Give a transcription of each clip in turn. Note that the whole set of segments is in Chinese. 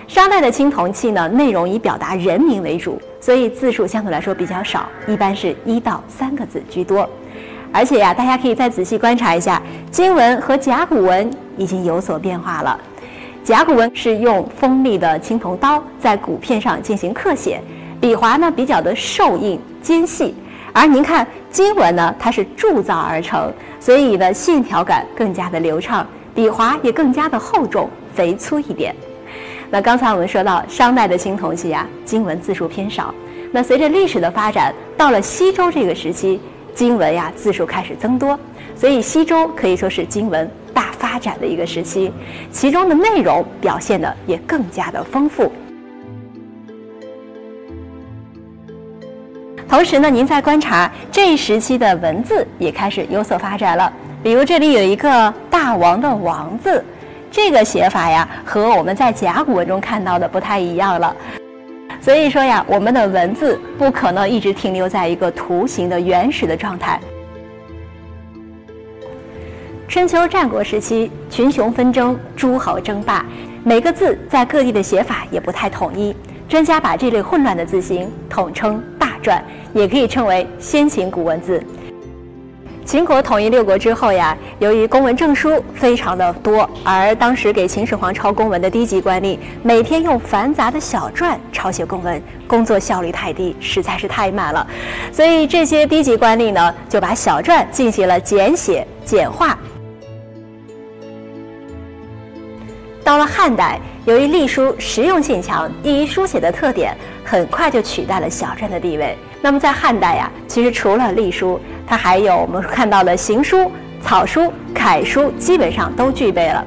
商代的青铜器呢，内容以表达人名为主，所以字数相对来说比较少，一般是1到3个字居多。而且呀，大家可以再仔细观察一下，金文和甲骨文已经有所变化了。甲骨文是用锋利的青铜刀在骨片上进行刻写，笔划呢比较的瘦硬尖细，而您看金文呢，它是铸造而成，所以呢线条感更加的流畅，笔划也更加的厚重肥粗一点。那刚才我们说到商代的青铜器啊，金文字数偏少。那随着历史的发展，到了西周这个时期，金文呀字数开始增多，所以西周可以说是金文大发展的一个时期，其中的内容表现的也更加的丰富。同时呢，您在观察这一时期的文字也开始有所发展了，比如这里有一个大王的王字，这个写法呀和我们在甲骨文中看到的不太一样了。所以说呀，我们的文字不可能一直停留在一个图形的原始的状态。春秋战国时期，群雄纷争，诸侯争霸，每个字在各地的写法也不太统一。专家把这类混乱的字形统称大篆，也可以称为先秦古文字。秦国统一6国之后呀，由于公文证书非常的多，而当时给秦始皇抄公文的低级官吏每天用繁杂的小篆抄写公文，工作效率太低，实在是太慢了。所以这些低级官吏呢，就把小篆进行了简写简化。到了汉代，由于隶书实用性强，易于书写的特点，很快就取代了小篆的地位。那么在汉代呀，其实除了隶书，它还有我们看到的行书、草书、楷书，基本上都具备了。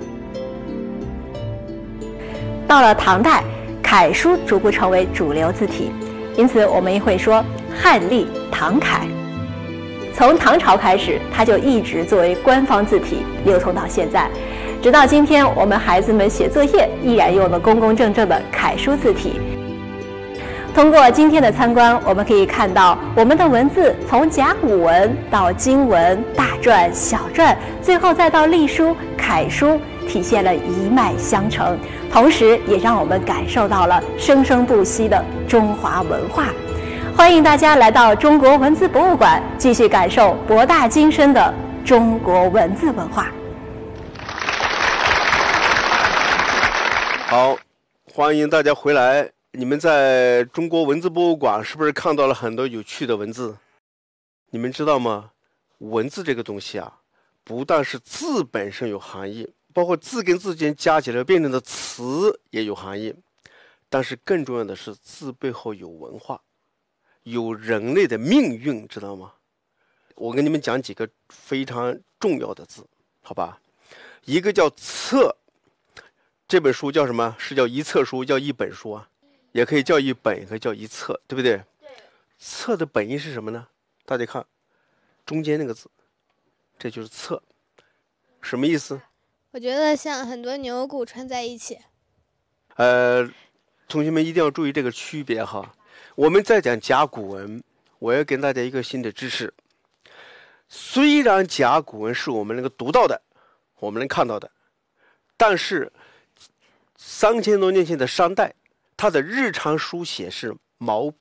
到了唐代，楷书逐步成为主流字体，因此我们也会说汉隶唐楷。从唐朝开始，它就一直作为官方字体流通到现在，直到今天，我们孩子们写作业依然用的公公正正的楷书字体。通过今天的参观，我们可以看到我们的文字从甲骨文到金文、大篆、小篆，最后再到隶书、楷书，体现了一脉相承，同时也让我们感受到了生生不息的中华文化。欢迎大家来到中国文字博物馆，继续感受博大精深的中国文字文化。 好，欢迎大家回来。你们在中国文字博物馆是不是看到了很多有趣的文字？你们知道吗？文字这个东西啊，不但是字本身有含义，包括字跟字间加起来变成的词也有含义。但是更重要的是，字背后有文化，有人类的命运，知道吗？我跟你们讲几个非常重要的字，好吧？一个叫册，这本书叫什么？是叫一册书，叫一本书啊，也可以叫一本，也可以叫一册，对不对？对。册的本意是什么呢？大家看中间那个字，这就是册，什么意思？ 我觉得像很多牛骨串在一起。 同学们一定要注意这个区别哈。我们在讲甲骨文，我要跟大家一个新的知识。虽然甲骨文是我们能够读到的，我们能看到的，但是3000多年前的商代，它的日常书写是毛笔。